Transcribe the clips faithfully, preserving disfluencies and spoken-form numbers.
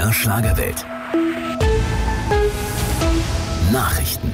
der Schlagerwelt. Nachrichten.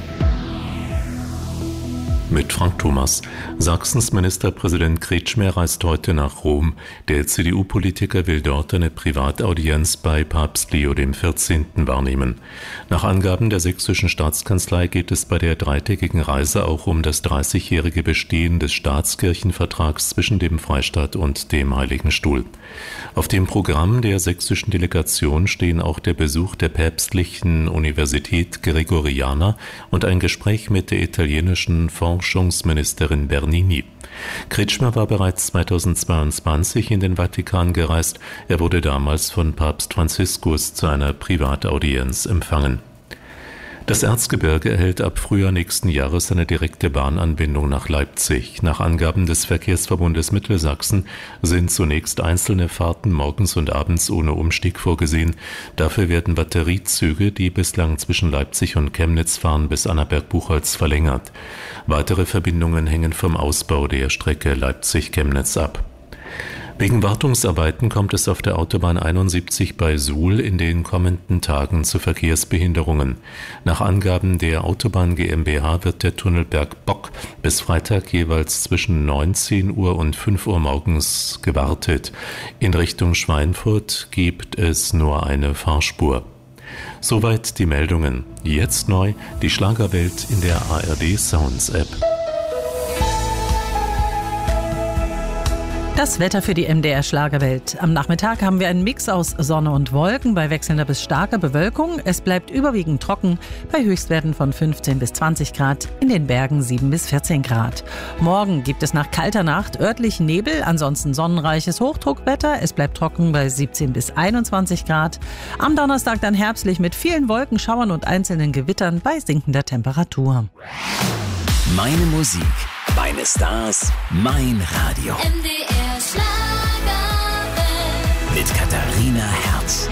Mit Frank Thomas. Sachsens Ministerpräsident Kretschmer reist heute nach Rom. Der C D U-Politiker will dort eine Privataudienz bei Papst Leo der vierzehnten wahrnehmen. Nach Angaben der sächsischen Staatskanzlei geht es bei der dreitägigen Reise auch um das dreißigjährige Bestehen des Staatskirchenvertrags zwischen dem Freistaat und dem Heiligen Stuhl. Auf dem Programm der sächsischen Delegation stehen auch der Besuch der päpstlichen Universität Gregoriana und ein Gespräch mit der italienischen Forschungsministerin Bernini. Kretschmer war bereits zweitausendzweiundzwanzig in den Vatikan gereist. Er wurde damals von Papst Franziskus zu einer Privataudienz empfangen. Das Erzgebirge erhält ab Frühjahr nächsten Jahres eine direkte Bahnanbindung nach Leipzig. Nach Angaben des Verkehrsverbundes Mittelsachsen sind zunächst einzelne Fahrten morgens und abends ohne Umstieg vorgesehen. Dafür werden Batteriezüge, die bislang zwischen Leipzig und Chemnitz fahren, bis Annaberg-Buchholz verlängert. Weitere Verbindungen hängen vom Ausbau der Strecke Leipzig-Chemnitz ab. Wegen Wartungsarbeiten kommt es auf der Autobahn einundsiebzig bei Suhl in den kommenden Tagen zu Verkehrsbehinderungen. Nach Angaben der Autobahn GmbH wird der Tunnel Bergbock bis Freitag jeweils zwischen neunzehn Uhr und fünf Uhr morgens gewartet. In Richtung Schweinfurt gibt es nur eine Fahrspur. Soweit die Meldungen. Jetzt neu die Schlagerwelt in der A R D Sounds App. Das Wetter für die M D R Schlagerwelt. Am Nachmittag haben wir einen Mix aus Sonne und Wolken bei wechselnder bis starker Bewölkung. Es bleibt überwiegend trocken bei Höchstwerten von fünfzehn bis zwanzig Grad, in den Bergen sieben bis vierzehn Grad. Morgen gibt es nach kalter Nacht örtlich Nebel, ansonsten sonnenreiches Hochdruckwetter. Es bleibt trocken bei siebzehn bis einundzwanzig Grad. Am Donnerstag dann herbstlich mit vielen Wolkenschauern und einzelnen Gewittern bei sinkender Temperatur. Meine Musik, meine Stars, mein Radio. M D R Schlagerwelt. Mit Katharina Herz.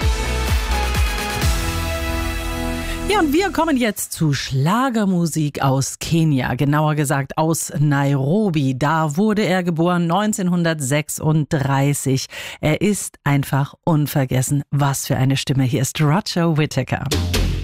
Ja, und wir kommen jetzt zu Schlagermusik aus Kenia, genauer gesagt aus Nairobi. Da wurde er geboren, neunzehnhundertsechsunddreißig. Er ist einfach unvergessen. Was für eine Stimme. Hier ist Roger Whittaker.